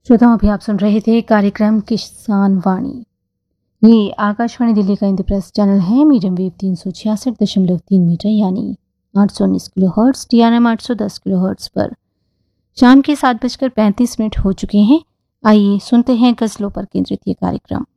श्रोताओं, अभी आप सुन रहे थे कार्यक्रम किसान वाणी। ये आकाशवाणी दिल्ली का इंद्रप्रस्थ चैनल है। मीडियम वेव 366.3 मीटर यानी 819 kilo hertz, TRM 810 kilo hertz पर शाम के 7:35 हो चुके हैं। आइए सुनते हैं गजलों पर केंद्रित ये कार्यक्रम।